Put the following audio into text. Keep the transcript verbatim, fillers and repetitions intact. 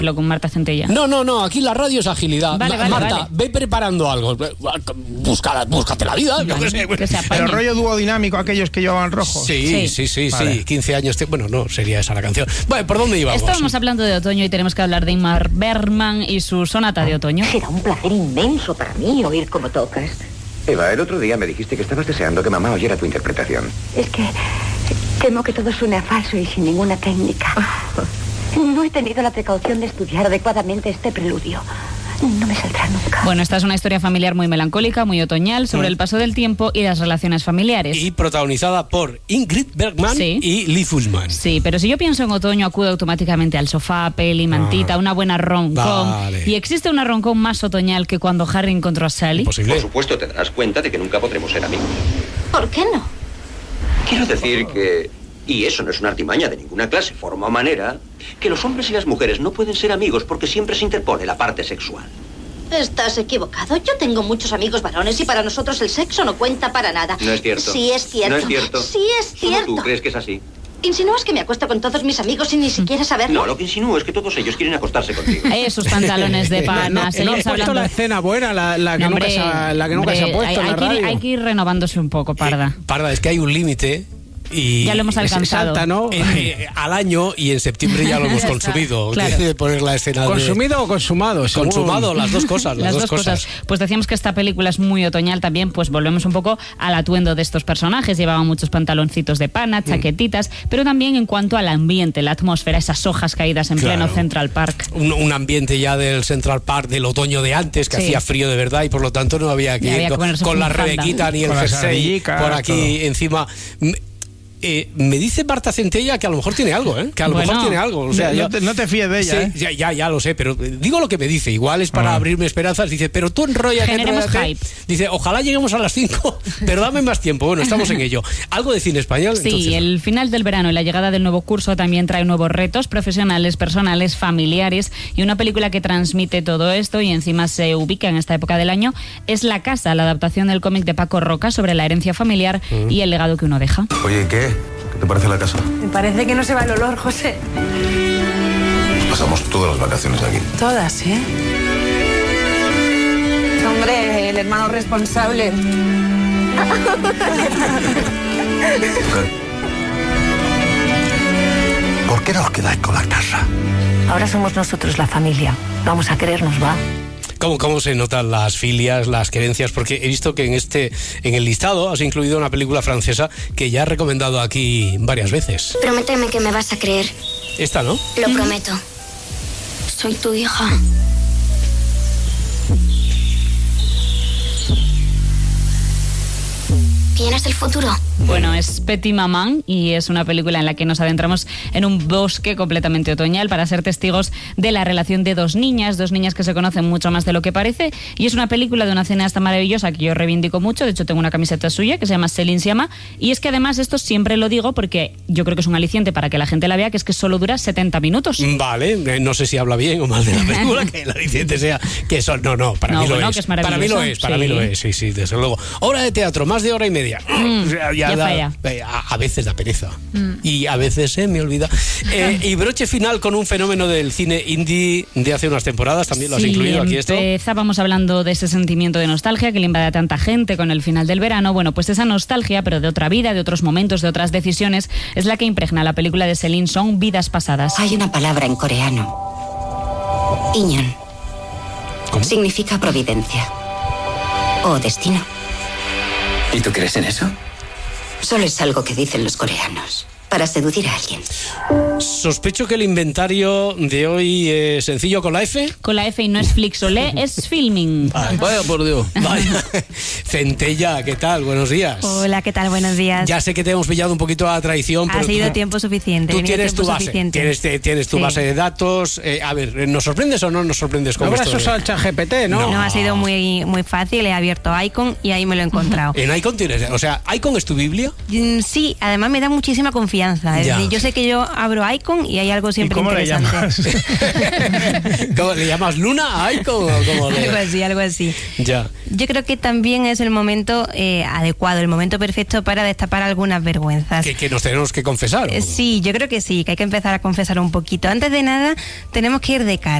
con Marta Centella. No, no, no, aquí la radio es agilidad. Vale, vale, Marta, vale. ve preparando algo. Búscala, búscate la vida. Yo qué sé. Que se apañe. Pero rollo dúo dinámico, aquellos que llevaban rojo. Sí, Sí. sí, sí, Vale. sí. quince años. te- Bueno, no, sería esa la canción. Bueno, ¿por dónde íbamos? Estábamos hablando de otoño y tenemos que hablar de Ingmar Bergman y su sonata de otoño. Será un placer inmenso para mí oír cómo tocas. Eva, el otro día me dijiste que estabas deseando que mamá oyera tu interpretación. Es que temo que todo suene a falso y sin ninguna técnica. No he tenido la precaución de estudiar adecuadamente este preludio. No me saldrá nunca. Bueno, esta es una historia familiar muy melancólica, muy otoñal, sobre el paso del tiempo y las relaciones familiares. Y protagonizada por Ingrid Bergman Sí. y Lee Fullman. Sí, pero si yo pienso en otoño, acudo automáticamente al sofá, peli, mantita, una buena rom-com. Vale. ¿Y existe una rom-com más otoñal que cuando Harry encontró a Sally? Imposible. Por supuesto, te darás cuenta de que nunca podremos ser amigos. ¿Por qué no? Quiero decir que, y eso no es una artimaña de ninguna clase, forma o manera, que los hombres y las mujeres no pueden ser amigos porque siempre se interpone la parte sexual. Estás equivocado. Yo tengo muchos amigos varones y para nosotros el sexo no cuenta para nada. No es cierto. Sí es cierto. No es cierto. Sí es ¿Solo cierto. tú crees que es así? ¿Insinúas que me acuesto con todos mis amigos y ni siquiera saberlo? No, lo que insinúo es que todos ellos quieren acostarse contigo. Esos pantalones de pana, No, no, seguimos no has puesto hablando... la escena buena, la, la que, No, nunca, hombre, se ha, la que nunca se ha hombre, puesto hay, en la hay que ir, radio. hay que ir renovándose un poco, Parda. Eh, Parda, es que hay un límite. Y Ya lo hemos Es alcanzado. exacta, ¿no? eh, eh, al año y en septiembre ya lo hemos consumido. Claro. De poner la escena de- ¿Consumido o consumado? Según- Consumado, las dos cosas. Las, Las dos cosas. Pues decíamos que esta película es muy otoñal también, pues volvemos un poco al atuendo de estos personajes. Llevaban muchos pantaloncitos de pana, chaquetitas, pero también en cuanto al ambiente, la atmósfera, esas hojas caídas en Claro. pleno Central Park. Un, un ambiente ya del Central Park del otoño de antes, que Sí. hacía frío de verdad y por lo tanto no había que Ya ir había que con, ponerse con la bufanda. rebequita ni el Con las jersey ardillicas, por aquí todo. encima. M- eh, me dice Marta Centella que a lo mejor tiene algo, ¿eh? Que a lo Bueno. mejor tiene algo. O sea, no, yo- te, no te fíes de ella, Sí, ¿eh? ya, ya, ya lo sé, pero digo lo que me dice. Igual es para Ah. abrirme esperanzas. Dice, pero tú enróllate, Generemos enróllate. hype. Dice, ojalá lleguemos a las cinco, pero dame más tiempo. Bueno, estamos en ello. ¿Algo de cine español? Sí, Entonces, el final del verano y la llegada del nuevo curso también trae nuevos retos profesionales, personales, familiares, y una película que transmite todo esto y encima se ubica en esta época del año es La Casa, la adaptación del cómic de Paco Roca sobre la herencia familiar y el legado que uno deja. Oye, ¿qué? ¿Qué te parece la casa? Me parece que no se va el olor, José. Pasamos todas las vacaciones aquí. Todas, ¿eh? Hombre, el hermano responsable. ¿Por qué no os quedáis con la casa? Ahora somos nosotros la familia. Vamos a querernos, ¿va? ¿Cómo, ¿Cómo se notan las filias, las querencias? Porque he visto que en este, en el listado has incluido una película francesa que ya he recomendado aquí varias veces. Prométeme que me vas a creer. Esta, ¿no? Lo prometo. Soy tu hija. ¿Vienes del futuro? Bueno, es Petit Maman y es una película en la que nos adentramos en un bosque completamente otoñal para ser testigos de la relación de dos niñas, dos niñas que se conocen mucho más de lo que parece, y es una película de una cineasta maravillosa que yo reivindico mucho. De hecho tengo una camiseta suya que se llama Céline Sciamma, y es que además esto siempre lo digo porque yo creo que es un aliciente para que la gente la vea, que es que solo dura setenta minutos. Vale, eh, no sé si habla bien o mal de la película, que la licencia sea que eso, no, no, para No, mí lo bueno, es. que es para mí lo maravilloso, es, para sí. mí lo es, sí, sí, desde luego. Obra de teatro, más de hora y media. Mm, O sea, ya da- falla. eh, a, a veces da pereza. Y a veces se me olvida. Eh, y broche final con un fenómeno del cine indie de hace unas temporadas, también lo has Sí, incluido aquí esto. Empezábamos hablando de ese sentimiento de nostalgia que le invade a tanta gente con el final del verano. Bueno, pues esa nostalgia, pero de otra vida, de otros momentos, de otras decisiones, es la que impregna la película de Celine Song, Vidas Pasadas. Hay una palabra en coreano. Inyon. ¿Cómo? Significa providencia. O destino. ¿Y tú crees en eso? Solo es algo que dicen los coreanos. Para seducir a alguien. Sospecho que el inventario de hoy es sencillo con la F. Con la F y no es Flixolé, es Filming. Vaya por Dios. Vaya. Centella, ¿qué tal? Buenos días. Hola, ¿qué tal? Buenos días. Ya sé que te hemos pillado un poquito a la traición, ha pero sido tú, tiempo suficiente. tú he tenido tienes tu tiempo base, suficiente. tienes, te- tienes tu Sí. base de datos. Eh, a ver, ¿nos sorprendes o no nos sorprendes con No habrás esto? de- usado el ChatGPT, ¿no? No, ha sido muy, muy fácil. He abierto Icon y ahí me lo he encontrado. En Icon tienes, o sea, ¿Icon es tu Biblia? Mm, Sí, además me da muchísima confianza. Es Ya. decir, yo sé que yo abro Icon y hay algo siempre ¿Y cómo interesante. le llamas? ¿Cómo le llamas? ¿Luna? ¿Icon? ¿O cómo le... Algo así, algo así. Ya. Yo creo que también es el momento eh, adecuado, el momento perfecto para destapar algunas vergüenzas. Que, que nos tenemos que confesar. ¿O? Sí, yo creo que sí, que hay que empezar a confesar un poquito. Antes de nada, tenemos que ir de cara.